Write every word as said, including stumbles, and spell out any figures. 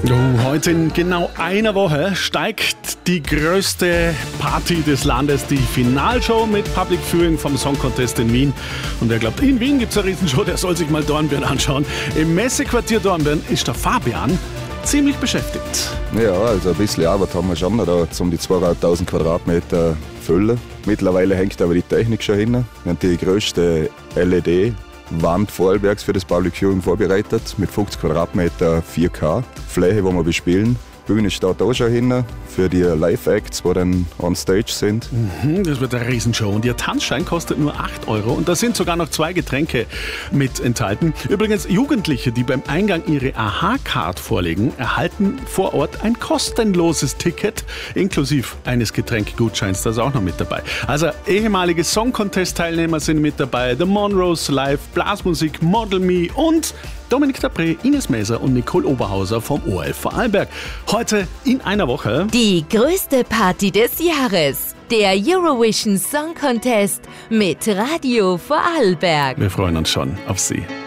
Oh, heute in genau einer Woche steigt die größte Party des Landes, die Finalshow mit Public Viewing vom Song Contest in Wien. Und wer glaubt, in Wien gibt es eine Riesenshow, der soll sich mal Dornbirn anschauen. Im Messequartier Dornbirn ist der Fabian ziemlich beschäftigt. Ja, also ein bisschen Arbeit haben wir schon, da um die zweitausend Quadratmeter Fülle. Mittlerweile hängt aber die Technik schon hin. Wir haben die größte L E D-Wand Vorarlbergs für das Public Viewing vorbereitet, mit fünfzig Quadratmeter vier K Fläche, wo wir bespielen. Die Bühne steht da schon hin für die Live-Acts, die dann on stage sind. Mhm, das wird eine Riesenshow. Und Ihr Tanzschein kostet nur acht Euro. Und da sind sogar noch zwei Getränke mit enthalten. Übrigens, Jugendliche, die beim Eingang ihre Aha-Card vorlegen, erhalten vor Ort ein kostenloses Ticket, inklusive eines Getränkgutscheins. Das ist auch noch mit dabei. Also ehemalige Song-Contest-Teilnehmer sind mit dabei. The Monroes Live, Blasmusik, Model Me und Dominik Dapré, Ines Maser und Nicole Oberhauser vom O R F Vorarlberg. Heute in einer Woche die größte Party des Jahres, der Eurovision Song Contest mit Radio Vorarlberg. Wir freuen uns schon auf Sie.